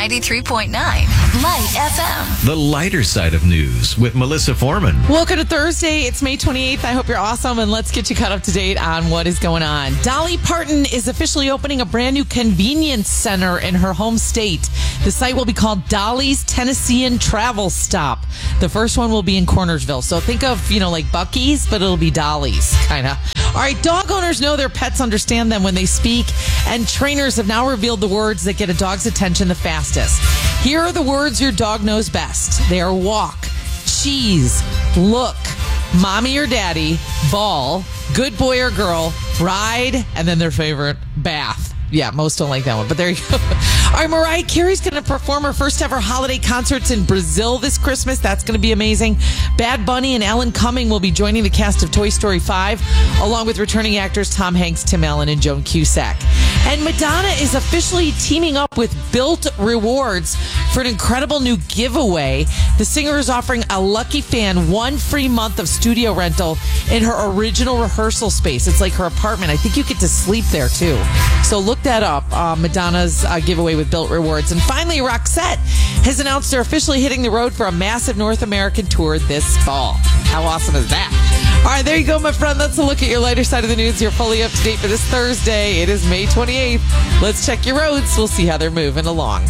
93.9 Light FM. The lighter side of news with Melissa Foreman. Welcome to Thursday. It's May 28th. I hope you're awesome, and let's get you caught up to date on what is going on. Dolly Parton is officially opening a brand new convenience center in her home state. The site will be called Dolly's Tennessean Travel Stop. The first one will be in Cornersville. So think of, like Buc-ee's, but it'll be Dolly's, kind of. All right, dog owners know their pets understand them when they speak, and trainers have now revealed the words that get a dog's attention the fastest. Here are the words your dog knows best. They are walk, cheese, look, mommy or daddy, ball, good boy or girl, ride, and then their favorite, bath. Yeah, most don't like that one, but there you go. All right, Mariah Carey's going to perform her first ever holiday concerts in Brazil this Christmas. That's going to be amazing. Bad Bunny and Alan Cumming will be joining the cast of Toy Story 5, along with returning actors Tom Hanks, Tim Allen, and Joan Cusack. And Madonna is officially teaming up with Built Rewards for an incredible new giveaway. The singer is offering a lucky fan 1 free month of studio rental in her original rehearsal space. It's like her apartment. I think you get to sleep there, too. So look that up, Madonna's giveaway with Built Rewards. And finally, Roxette has announced they're officially hitting the road for a massive North American tour this fall. How awesome is that? All right, there you go, my friend. That's a look at your lighter side of the news. You're fully up to date for this Thursday. It is May 28th. Let's check your roads. We'll see how they're moving along.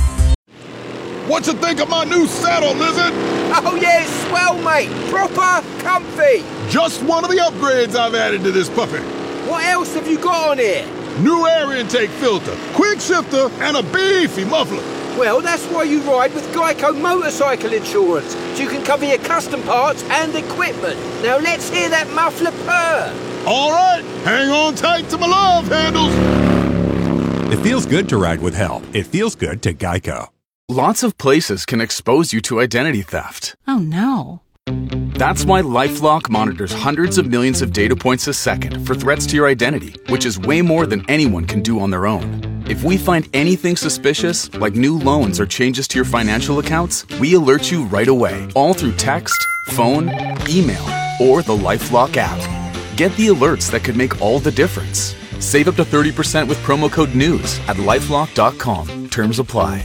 What you think of my new saddle, Lizard? Oh, yeah, it's swell, mate. Proper comfy. Just one of the upgrades I've added to this puppy. What else have you got on here? New air intake filter, quick shifter, and a beefy muffler. Well, that's why you ride with Geico Motorcycle Insurance, so you can cover your custom parts and equipment. Now let's hear that muffler purr. All right, hang on tight to my love handles. It feels good to ride with help. It feels good to Geico. Lots of places can expose you to identity theft. Oh, no. That's why LifeLock monitors hundreds of millions of data points a second for threats to your identity, which is way more than anyone can do on their own. If we find anything suspicious, like new loans or changes to your financial accounts, we alert you right away, all through text, phone, email, or the LifeLock app. Get the alerts that could make all the difference. Save up to 30% with promo code NEWS at LifeLock.com. Terms apply.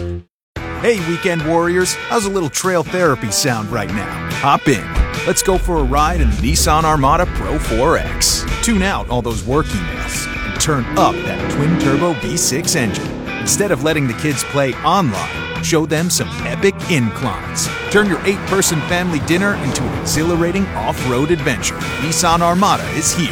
Hey, weekend warriors, how's a little trail therapy sound right now? Hop in. Let's go for a ride in the Nissan Armada Pro 4X. Tune out all those work emails and turn up that twin-turbo V6 engine. Instead of letting the kids play online, show them some epic inclines. Turn your 8-person family dinner into an exhilarating off-road adventure. Nissan Armada is here.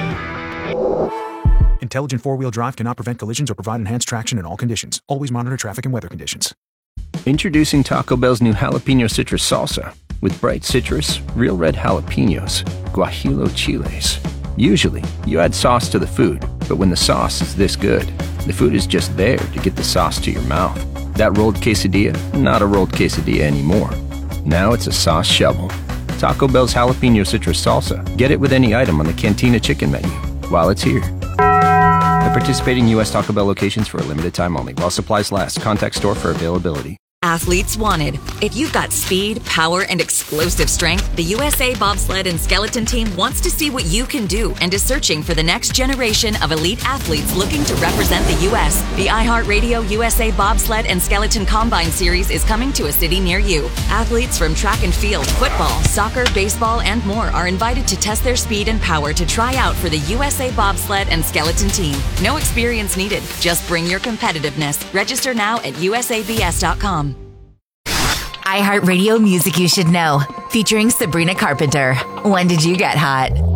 Intelligent four-wheel drive cannot prevent collisions or provide enhanced traction in all conditions. Always monitor traffic and weather conditions. Introducing Taco Bell's new Jalapeno Citrus Salsa. With bright citrus, real red jalapenos, guajillo chiles. Usually, you add sauce to the food, but when the sauce is this good, the food is just there to get the sauce to your mouth. That rolled quesadilla, not a rolled quesadilla anymore. Now it's a sauce shovel. Taco Bell's Jalapeno Citrus Salsa. Get it with any item on the Cantina Chicken menu while it's here. At participating U.S. Taco Bell locations for a limited time only. While supplies last. Contact store for availability. Athletes wanted. If you've got speed, power, and explosive strength, the USA Bobsled and Skeleton Team wants to see what you can do and is searching for the next generation of elite athletes looking to represent the U.S. The iHeartRadio USA Bobsled and Skeleton Combine Series is coming to a city near you. Athletes from track and field, football, soccer, baseball, and more are invited to test their speed and power to try out for the USA Bobsled and Skeleton Team. No experience needed. Just bring your competitiveness. Register now at usabs.com. iHeartRadio Music You Should Know, featuring Sabrina Carpenter. When did you get hot?